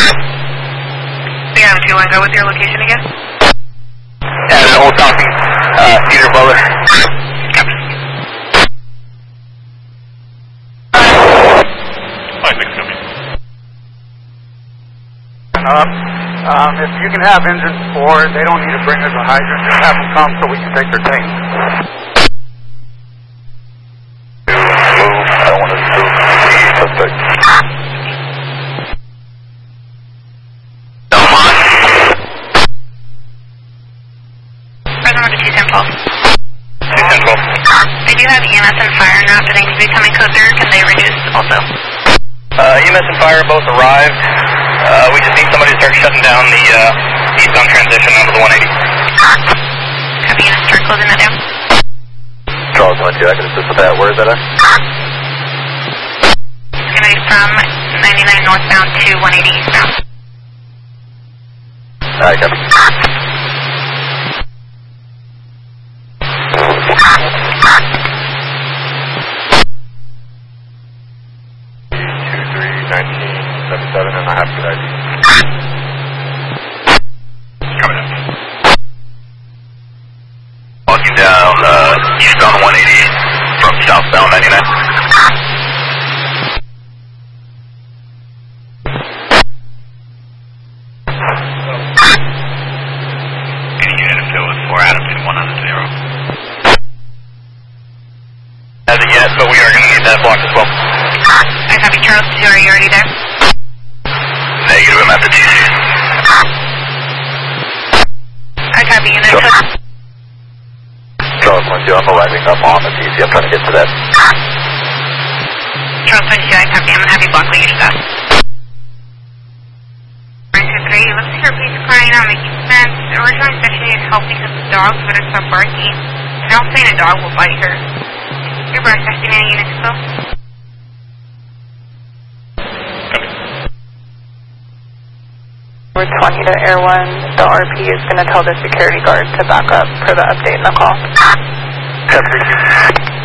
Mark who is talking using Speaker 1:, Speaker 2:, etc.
Speaker 1: Yeah, 2-1, go with your location again.
Speaker 2: Yeah, Old Falcon, Cedar Butler.
Speaker 3: If you can have engines forward, they don't need to bring us a hydrant, just have them come so we can take their tank.
Speaker 2: I don't want to move suspect.
Speaker 1: Present number 21012.
Speaker 2: 21012.
Speaker 1: They do have EMS and fire now. Do they need to be coming closer? Can they reduce also?
Speaker 2: EMS and fire both arrived. We just need somebody to start shutting down the eastbound transition onto the 180.
Speaker 1: Copy, units start closing that down.
Speaker 2: Charles 1-2, I can assist with that. Where is that at?
Speaker 1: It's going to be from 99 northbound to 180 eastbound.
Speaker 2: Alright, copy. And I have good ID. Coming in. Walking down eastbound 180 from southbound 99. Any unit if it was 4 Adam 21 on the 0. Hasn't yet, but we are going to need that block as well.
Speaker 1: I copy, Charles 2, are you already there?
Speaker 2: Negative, I'm at the TC.
Speaker 1: I copy, unit.
Speaker 2: Charles 1-2, I'm arriving up on the TC. I'm trying to get to that.
Speaker 1: Charles 1-2, I copy. I'm going to have you block what you just asked. 923, it looks like your police car ain't not making sense. Originally said she needed help because the dogs would have stopped barking. And I'm saying a dog will bite her. You're broadcasting any units still?
Speaker 4: We're 20 to Air 1. The RP is going to tell the security guard to back up per the update in the call.
Speaker 2: 732.